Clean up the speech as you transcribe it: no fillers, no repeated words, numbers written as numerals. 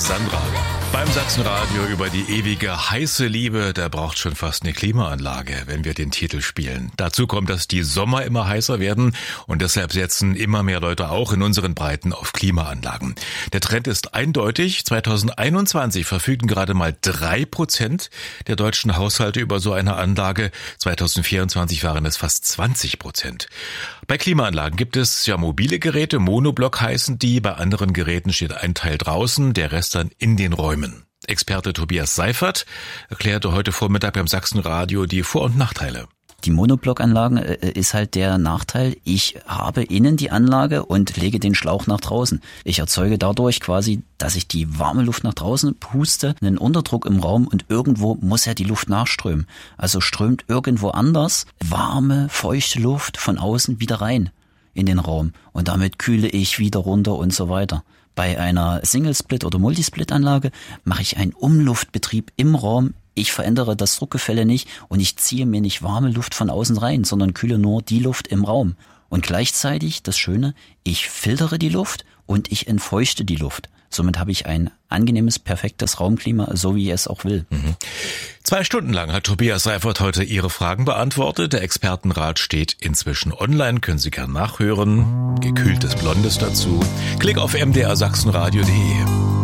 Sandra. Beim Sachsenradio über die ewige heiße Liebe, da braucht schon fast eine Klimaanlage, wenn wir den Titel spielen. Dazu kommt, dass die Sommer immer heißer werden und deshalb setzen immer mehr Leute auch in unseren Breiten auf Klimaanlagen. Der Trend ist eindeutig. 2021 verfügen gerade mal 3% der deutschen Haushalte über so eine Anlage. 2024 waren es fast 20%. Bei Klimaanlagen gibt es ja mobile Geräte, Monoblock heißen die. Bei anderen Geräten steht ein Teil draußen, der Rest dann in den Räumen. Experte Tobias Seifert erklärte heute Vormittag beim Sachsenradio die Vor- und Nachteile. Die Monoblockanlagen ist halt der Nachteil, ich habe innen die Anlage und lege den Schlauch nach draußen. Ich erzeuge dadurch quasi, dass ich die warme Luft nach draußen puste, einen Unterdruck im Raum und irgendwo muss ja die Luft nachströmen. Also strömt irgendwo anders warme, feuchte Luft von außen wieder rein in den Raum und damit kühle ich wieder runter und so weiter. Bei einer Single-Split- oder Multisplit-Anlage mache ich einen Umluftbetrieb im Raum. Ich verändere das Druckgefälle nicht und ich ziehe mir nicht warme Luft von außen rein, sondern kühle nur die Luft im Raum. Und gleichzeitig, das Schöne, ich filtere die Luft und ich entfeuchte die Luft. Somit habe ich ein angenehmes, perfektes Raumklima, so wie ich es auch will. 2 Stunden lang hat Tobias Seifert heute Ihre Fragen beantwortet. Der Expertenrat steht inzwischen online, können Sie gern nachhören. Gekühltes Blondes dazu. Klick auf mdrsachsenradio.de.